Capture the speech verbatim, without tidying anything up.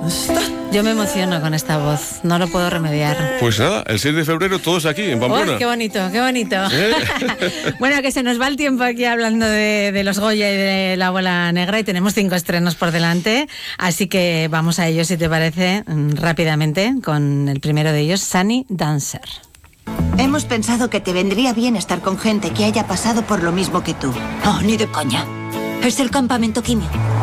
Yo me emociono con esta voz, no lo puedo remediar. Pues nada, el seis de febrero todos aquí, en Pamplona. ¡Oh, qué bonito, qué bonito! ¿Eh? Bueno, que se nos va el tiempo aquí hablando de, de los Goya y de la Bola Negra, y tenemos cinco estrenos por delante, así que vamos a ellos, si te parece, rápidamente, con el primero de ellos, Sunny Dancer. Hemos pensado que te vendría bien estar con gente que haya pasado por lo mismo que tú. Oh, ni de coña. Es el campamento químico.